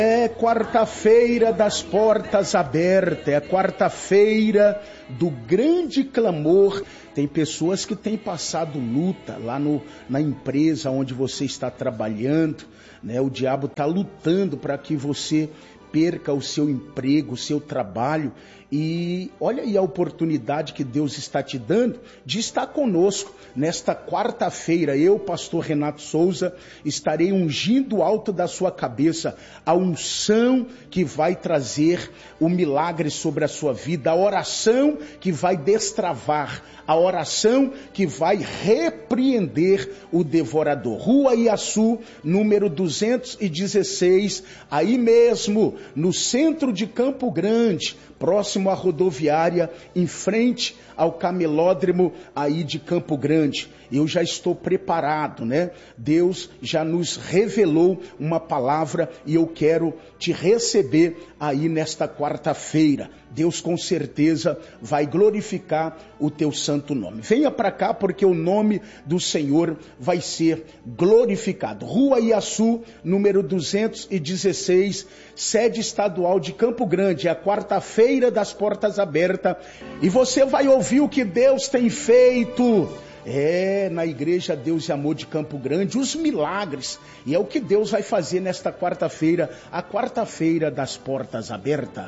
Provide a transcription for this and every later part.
É quarta-feira das portas abertas, é quarta-feira do grande clamor. Tem pessoas que têm passado luta lá na empresa onde você está trabalhando, né? O diabo está lutando para que você perca o seu emprego, o seu trabalho. E olha aí a oportunidade que Deus está te dando de estar conosco nesta quarta-feira. Eu, pastor Renato Souza, estarei ungindo o alto da sua cabeça a unção que vai trazer o milagre sobre a sua vida, a oração que vai destravar, a oração que vai repreender o devorador. Rua Iaçu, número 216, aí mesmo, no centro de Campo Grande, próximo à rodoviária, em frente ao camelódromo aí de Campo Grande. Eu já estou preparado, né? Deus já nos revelou uma palavra e eu quero te receber aí nesta quarta-feira. Deus com certeza vai glorificar o teu santo nome. Venha para cá porque o nome do Senhor vai ser glorificado. Rua Iaçu, número 216, sede estadual de Campo Grande. É a quarta-feira das portas abertas e você vai ouvir o que Deus tem feito. Na Igreja Deus e Amor de Campo Grande, os milagres, e é o que Deus vai fazer nesta quarta-feira, a quarta-feira das portas abertas.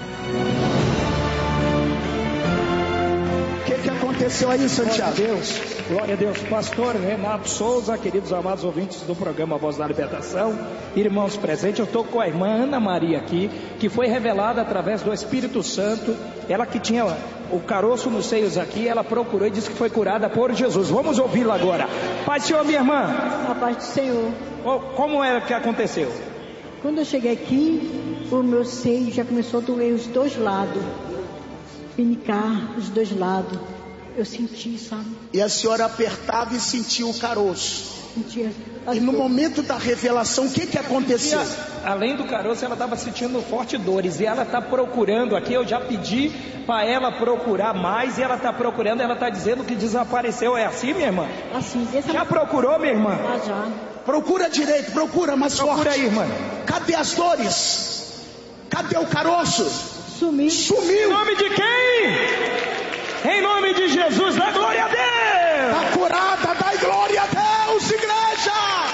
O que aconteceu aí, Santiago? Glória a Deus, pastor Renato Souza, queridos amados ouvintes do programa Voz da Libertação, irmãos presentes, eu estou com a irmã Ana Maria aqui, que foi revelada através do Espírito Santo, ela que tinha o caroço nos seios aqui, ela procurou e disse que foi curada por Jesus. Vamos ouvi-la agora. Paz do Senhor, minha irmã. A paz do Senhor. Como é que aconteceu? Quando eu cheguei aqui, o meu seio já começou a doer os dois lados, pinicar os dois lados. Eu senti, sabe? E a senhora apertava e sentia o caroço. Sentia. E no momento da revelação, o que aconteceu? Além do caroço, ela estava sentindo fortes dores. E ela está procurando aqui, eu já pedi para ela procurar mais. E ela está procurando, ela está dizendo que desapareceu. É assim, minha irmã? Assim. Já procurou, minha irmã? Já. Procura direito, procura mais forte. Procura aí, irmã. Cadê as dores? Cadê o caroço? Sumiu. Em nome de quem? Em nome de Jesus, dá glória a Deus! Está curada, dá glória a Deus, igreja!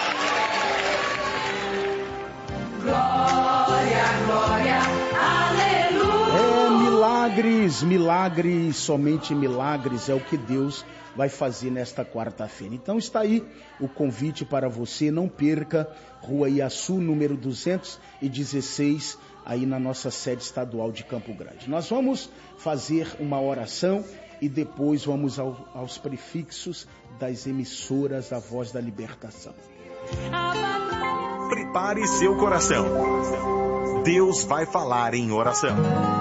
Glória, glória, aleluia! Milagres, somente milagres é o que Deus vai fazer nesta quarta-feira. Então está aí o convite para você, não perca, Rua Iaçu, número 216, aí na nossa sede estadual de Campo Grande. Nós vamos fazer uma oração e depois vamos aos prefixos das emissoras da Voz da Libertação. Prepare seu coração. Deus vai falar em oração.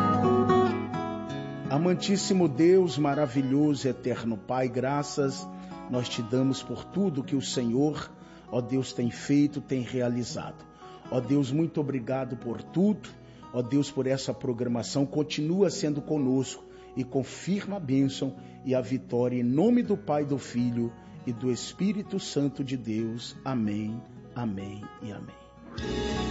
Amantíssimo Deus, maravilhoso, eterno Pai, graças nós te damos por tudo que o Senhor, ó Deus, tem feito, tem realizado. Ó Deus, muito obrigado por tudo. Ó Deus, por essa programação, continua sendo conosco e confirma a bênção e a vitória em nome do Pai, do Filho e do Espírito Santo de Deus. Amém, amém e amém.